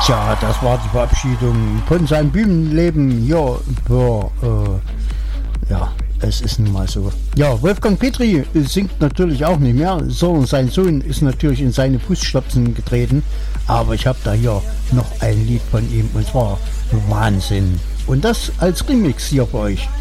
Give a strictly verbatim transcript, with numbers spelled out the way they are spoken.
Tja, das war die Verabschiedung von seinem Bühnenleben. Ja, für, äh, ja, es ist nun mal so. Ja, Wolfgang Petri singt natürlich auch nicht mehr, sondern sein Sohn ist natürlich in seine Fußstapfen getreten. Aber ich habe da hier noch ein Lied von ihm und zwar Wahnsinn. Und das als Remix hier für euch.